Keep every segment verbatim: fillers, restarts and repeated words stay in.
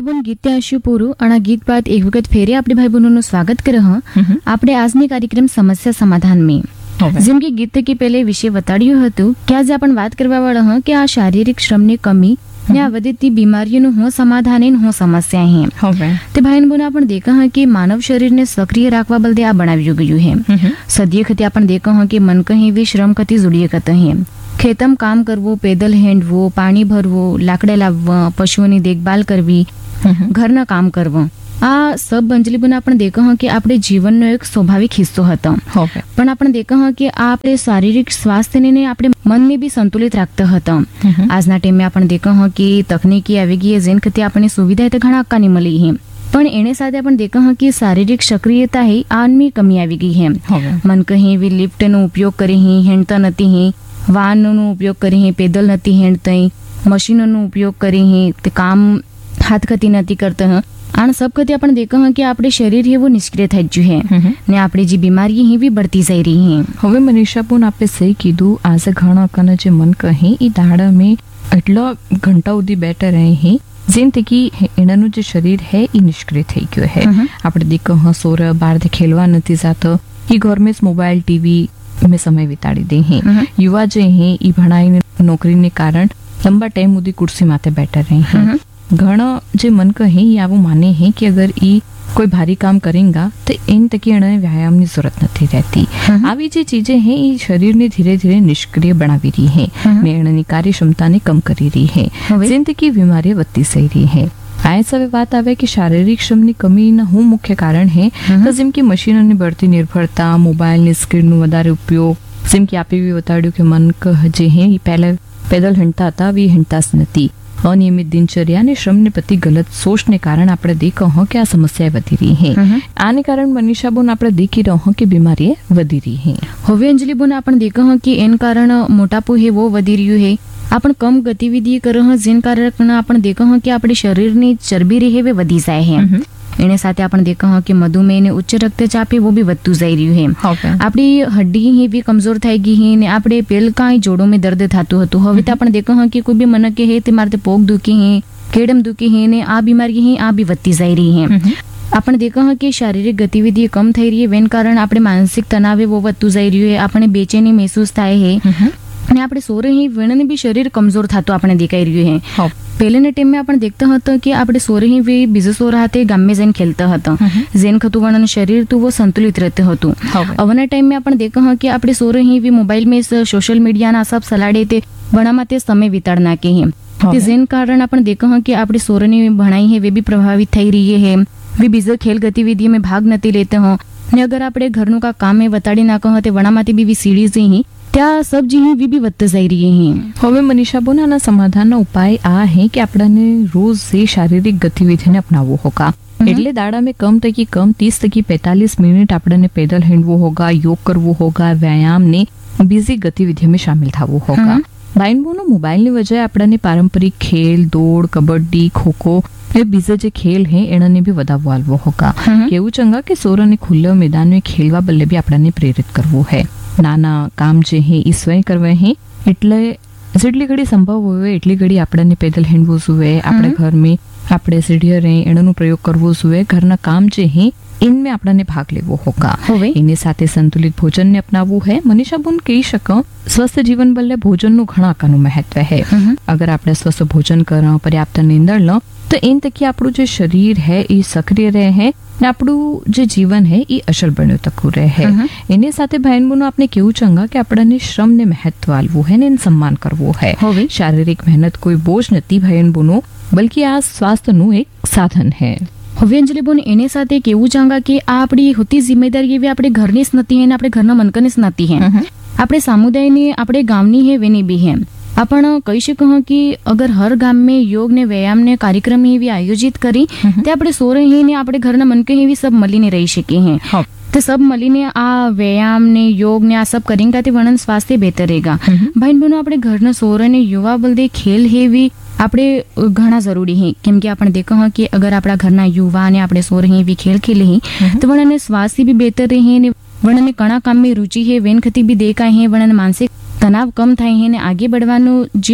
અંજલિ બોન ગીત આશ્યું પૂરું અને ગીત બાદ એક વખત ફેરે આપણે ભાઈ બહેનોનું સ્વાગત કરે હ આપણે આજની કાર્યક્રમ સમસ્યા સમાધાન में જેમ કે ગીત કે પહેલે વિશે બતાડ્યું હતું કે આજે આપણે વાત કરવા વાળા હ કે આ શારીરિક શ્રમની કમી ને આ વધતી બીમારીઓનું હું સમાધાન ને હું સમસ્યા હે તે ભાઈ બહેનો આપણે દેખા હ કે માનવ શરીરને સક્રિય રાખવા બદલે આ બનાવ્યું ગયું હે સદીએ ખતી આપણે દેખા હ કે મન કहीं भी શ્રમ કતી जुड़िए कत હે ખેતમ કામ કરવું પેદલ હેંડવું પાણી ભરવું લાકડા લાવવા પશુઓની દેખભાલ કરવી ઘરના કામ કરવું આ સબ અંજલિબન આપણે દેખા હ કે આપણે જીવનનો એક સ્વાભાવિક હિસ્સો હતો પણ આપણે દેખા હ કે આ આપણે શારીરિક સ્વાસ્થ્યને આપણે મનને બી સંતુલિત રાખતા હતા આજના ટાઈમે આપણે દેખા હ કે તકનીકી આવી ગઈ જેન ખતી આપણી સુવિધા તો ઘણા અક્કાની મળી હે પણ એને સાથે આપણે દેખા હ કે શારીરિક સક્રિયતા હે આનમી કમી આવી ગઈ હે મન કહી વી લિફ્ટનો ઉપયોગ કરી હી હેંડતા નથી હી વાહનોનો ઉપયોગ કરી પેદલ નથી હેંડતા મશીનોનો ઉપયોગ કરી તે કામ હાથ ખતી નથી કરતા આણ સબ ખતી આપણે દેખા હ કે આપણે શરીર એવું નિષ્ક્રિય થઈ ગયું હે ને આપણી જે બીમારી હે બી बढ़ती જઈ રહી હે હવે મનીષા બોન આપણે સહી કીધું આજે ઘણા કને જે મન કહે એ દાડા મેં એટલા ઘંટા સુધી બેઠા રહે હે જેનથી કે એનાનું જે શરીર હે એ નિષ્ક્રિય થઈ ગયો હે આપણે દેખા હ સોર બહાર ખેલવા નથી જાતો એ ઘર में मोबाइल टीवी में समय बिताड़ी दे हैं युवा जो हैं ई भणाई नौकरी ने कारण लंबा टाइम उदी कुर्सी माथे बैठा रहे हैं घणा जे मन कहे ये आवो माने हैं कि अगर ई कोई भारी काम करेगा तो इन तकी एने व्यायाम की जरूरत नहीं रहती આવી જે ચીजें हैं ये शरीर ने धीरे धीरे निष्क्रिय बनावी रही है ने एनी कार्य क्षमता ने कम करी रही है जिंदगी बीमारी વધતી જઈ રહી है आए सब बात आवे कि शारीरिक श्रम ની કમીના હું મુખ્ય કારણ હે તો જેમ કે મશીનોની બઢતી નિર્ભરતા મોબાઈલની સ્ક્રીનનો વધારે ઉપયોગ જેમ કે આપે બી બતાડ્યું કે મન જે હે એ પહેલા પેદલ હંટતા હતા વી હંટતા જ નથી અનિયમિત દિનચર્યા અને શ્રમને પ્રતિ ગલત સોચને કારણે આપણે દેખો હો કે આ સમસ્યા વધી રહી હે આને કારણ મનીષા બોન આપણે દેખી રહો હો કે બીમારી વધી રહી હે હવે અંજલિ બોન આપણે દેખો હો કે એન કારણ મોટાપો હે वो વધી રહ્યું હે अपन कम गतिविधि कर जिन कारण आपण देखा हो कि આપણે શરીરની ચરબી રહે વે વધી જાય હે એને સાથે આપણે દેખા હો કે મધુમેહ ને ઉચ્ચ રક્તચાપ वो भी વધતું જઈ રહ્યું હે આપણી હડ્ડી હે બી કમજોર થઈ ગઈ હે ને આપણે પેલ કાંઈ જોડો में દર્દ થતું હતું હવે તો આપણે દેખા હો કે કોઈ બી મનકે હે તે મારતે પોગ દુખી હે કેડમ દુખી હે ને આ બીમારી હે આ બી વધતી જઈ રહી હે આપણે દેખા હો કે શારીરિક ગતિવિધિ કમ થઈ રહી હે વેન કારણ આપણે માનસિક તણાવ वो વધતું જઈ રહ્યું હે આપણે બેચેની મહેસૂસ થાય હે ને આપણે સોરે હી વેણને બી શરીર કમજોર થતું આપણે દેખાઈ રહ્યું હે પહેલેના ટાઈમે આપણે દેખતા હતા કે આપણે સોરે હી વે બીજો સોર હાથે ગામે જઈને ખેલતા હતા જેન ખતું વણન શરીર તું वो સંતુલિત રહેતું હતું અવના ટાઈમે આપણે દેખા હા કે આપણે સોરે હી વે મોબાઈલ में સોશિयल मीडिया ના સબ સલાડે તે ભણામાં તે સમય વિતાડ નાખે હે તે જેન કારણ આપણે દેખા હા કે આપણે સોરની ભણાઈ હે વે બી પ્રભાવિત થઈ રહી હે વે બીજો ખેલ ગતિવિધિ में ભાગ નથી લેતે હો ને અગર આપણે ઘરનું કા કામ में વતાડી નાખો તે વણામાંથી બી સીડીઝ હી ત્યાં સબ્જી બી બી વધતી જઈ રહી હે હવે મનીષા બોન આના સમાધાનનો ઉપાય આ હે કે આપણને રોજ से शारीरिक गतिविधिને અપનાવવો હોગા એટલે દાડા में कम तकी कम तीस तकी पैंतालीस मिनट આપણને પેદલ હેંડવો હોગા योग કરવો હોગા व्यायाम ने બીજી ગતિવિધિ में शामिल થવું હોગા બાઈનબોનો મોબાઈલ ની વજહ આપણને પારંપરિક ખેલ દોડ કબડ્ડી ખોખો એ બીજા જે ખેલ હે એનાને બી વધાવવા આલવો હોગા કેવું ચંગા કે સોરને ખુલ્લા મેદાન में ખેલવા બદલે બી આપણને પ્રેરિત કરવું હે નાના કામ જે હે એ સ્વયં કરવા હે એટલે જેટલી ઘડી સંભવ હોય એટલી ઘડી આપણને પેદલ હેંડવું જોઈએ આપણે ઘર में આપણે સીડીએ રહે એનો પ્રયોગ કરવો જોઈએ ઘરના કામ જે હે इनमें આપણને ભાગ લેવો હોગા એની સાથે સંતુલિત ભોજનને અપનાવવું હે મનીષા બોન કહી શકો સ્વસ્થ જીવન બદલે ભોજનનું ઘણા કાનું મહત્વ હે અગર આપણે સ્વસ્થ ભોજન કરો પર્યાપ્ત નીંદર લો તો એન તકી આપણું જે શરીર હે એ સક્રિય રહે હે ને આપણું જે જીવન હે એ અસલ બન્યું તકું રહે એની સાથે ભાઈન બોનો આપણે કેવું ચંગા કે આપણને શ્રમને મહત્વ આલવું હે ને એને સન્માન કરવું હે શારીરિક મહેનત કોઈ બોજ નથી ભાઈન બોનો બલકી આ સ્વાસ્થ્યનું એક સાધન હે હવે અંજલિ બોન એને સાથે કેવું ચાંગા કે આ આપણી હોતી જિમ્મેદારી એવી આપણે ઘરની જ નથી હે ને આપણે ઘરના મનકની જ નથી હે આપણે સમુદાયની આપણે ગામની હે વેની બી હે अपन કહી શકો કે અગર હર ગામ में योग ને વ્યાયામ ને કાર્યક્રમ એવી આયોજિત કરી તે આપણે સોરે હી ને આપણે ઘરના મનકે એવી सब મળીને રહી શકીએ હે तो सब મળીને આ વ્યાયામ ને યોગ ને આ सब करेंगे तो वर्णन स्वास्थ्य बेहतर रहेगा भाई बहनों આપણે ઘરના સોરે ને યુવા બલદે ખેલ હેવી આપણે ઘણા જરૂરી હે કેમ કે આપણે દેખો હા કે અગર આપણા ઘરના યુવા ને આપણે સોર હે भी खेल खेले ही तो वर्णन स्वास्थ्य भी बेहतर रहे ने वर्णन कणा काम में रुचि है वेन खती भी देखा है वर्णन मानसिक तनाव कम થાય હે ને આગે बढ़વાનું જે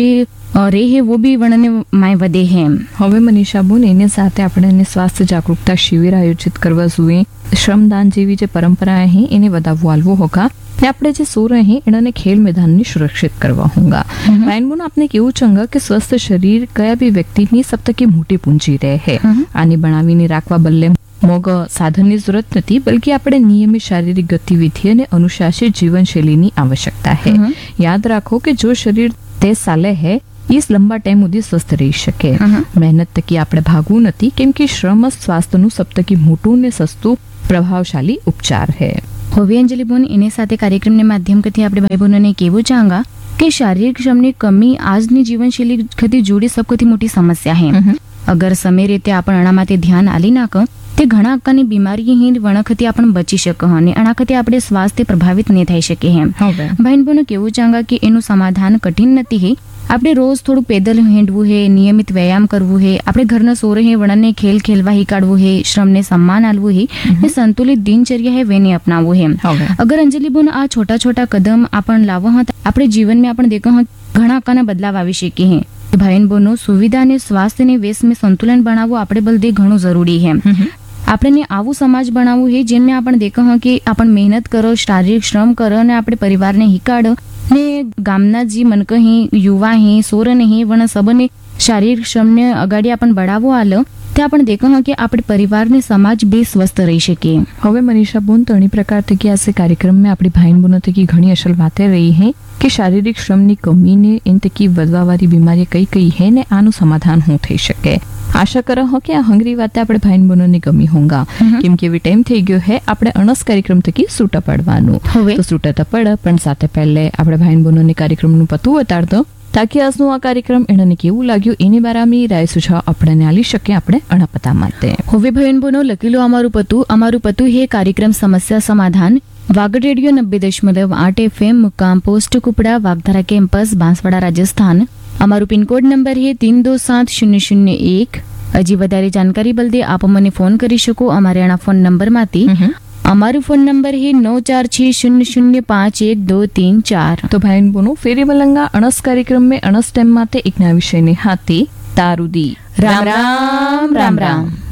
રે હે વો બી વણને માય વધે હે. હવે મનીષા બોન એની સાથે આપણે સ્વાસ્થ્ય જાગૃતતા શિબિર આયોજિત કરવા જોઈએ. શ્રમદાન જેવી જે પરંપરા હે એને વધાવવું આલવું હોગા. ને આપણે જે સો રહે એને ખેલ મેદાનની સુરક્ષિત કરવા હોગા. રાયનબોન આપને કેવું ચંગા કે સ્વસ્થ શરીર કયા બી વ્યક્તિની સબ તકી મોટી પૂંજી રહે હે. આની બનાવીને રાખવા બદલે મોગ સાધનની જરૂરત નથી, બલકી આપણે નિયમિત શારીરિક ગતિવિધિ અને અનુશાસિત જીવનશૈલીની આવશ્યકતા હે. યાદ રાખો કે જો શરીર તે સાલે હે इस लंबा टाइम સુધી સ્વસ્થ રહી શકે. મહેનત તકી આપણે ભાગવું નથી, કેમ કે શ્રમ સ્વાસ્થ્યનું સપ્તકી મોટું ને સસ્તું પ્રભાવશાળી ઉપચાર હે. હવે અંજલિ બોન એની સાથે કાર્યક્રમને માધ્યમથી આપણે ભાઈ બહેનોને કહેવું ચાહંગા કે શારીરિક શ્રમની કમી આજની જીવનશૈલી ખતી જોડી સૌથી મોટી સમસ્યા હે. અગર સમય રીતે આપણે અણામાંથી ધ્યાન આલી નાખ તે ઘણા અક્કાની બીમારી હિંદ વણખથી આપણે બચી શકે અને અણાખથી આપણે સ્વાસ્થ્ય પ્રભાવિત નહીં થઈ શકે હે. ભાઈ બહેનો કેવું ચાહંગા કે એનું સમાધાન કઠિન નથી હે. આપણે રોજ થોડું પેદલ હેંડવું હે, નિયમિત વ્યાયામ કરવું હે, આપણે ઘરના સોરે હે વણને ખેલ ખેલવા હિકાડવું હે, શ્રમને સન્માન આલવું હે ને સંતુલિત દિનચર્યા હે વેને અપનાવવું હે. અગર અંજલિ બોન આ છોટા છોટા કદમ આપણ લાવો હતા આપણે જીવનમાં આપણે દેખો ઘણા અક્કાના બદલાવ આવી શકે હે. ભાઈ બહેનો સુવિધા અને સ્વાસ્થ્યને વેશ में સંતુલન બનાવવું આપણે બલદે ઘણું જરૂરી હે. આપણે આવું સમાજ બનાવવું હે જેમને આપણે દેખો કે આપણે મહેનત કરો, શારીરિક શ્રમ કરો અને આપણે પરિવારને હિકાડો ને ગામના જી મનક હી યુવા હી સોર નહીં વણ સબને શારીરિક શ્રમને અગાડી આપણે બઢાવો આલો તે આપણે દેખો કે આપણે પરિવારને સમાજ બે સ્વસ્થ રહી શકે. હવે મનીષા બોન ત્રણી પ્રકાર થકી આ કાર્યક્રમ में આપણી ભાઈ બહેનો થકી ઘણી અસલ વાતે રહી હે કે શારીરિક શ્રમની કમીને એન થકી વધવાવાળી બીમારી કઈ કઈ હે ને આનું સમાધાન હું થઈ શકે. આશા કરો હો કે આ હંગરી વાતે આપણે ભાઈ બહેનોની ગમી હોંગા, કેમ કે એવી ટાઈમ થઈ ગયો હે આપણે અણસ કાર્યક્રમ થકી સૂટા પડવાનું. તો સૂટા તો પડ પણ સાથે પહેલે આપણે ભાઈ બહેનોની કાર્યક્રમનું પતું બતાડતો તાકી આજનું આ કાર્યક્રમ એને કેવું લાગ્યું એની બારામાં રાય સુઝાવ આપણને આલી શકે આપણે અણપતા માટે. હવે ભાઈ બહેનો લખી લો અમારું પતું અમારું પતું હે કાર્યક્રમ સમસ્યા સમાધાન વાગડ રેડિયો નબ્બે દશમલવ આઠ એફએમ મુકામ પોસ્ટ કુપડા વાગધારા કેમ્પસ બાંસવાડા રાજસ્થાન. અમારું પિનકોડ નંબર હે तीन दो सात शून्य शून्य एक. હજી વધારે જાણકારી બલદે આપ મને ફોન કરી શકો અમારે આના ફોન નંબર માંથી. અમારું ફોન નંબર હે नौ चार छह शून्य शून्य पाँच एक दो तीन चार. તો ભાઈ બોનો ફેરી મલંગા અણસ કાર્યક્રમ में અણસ ટાઈમ માટે એક નવા વિષયની હાથી તારુદી. રામ રામ રામ રામ.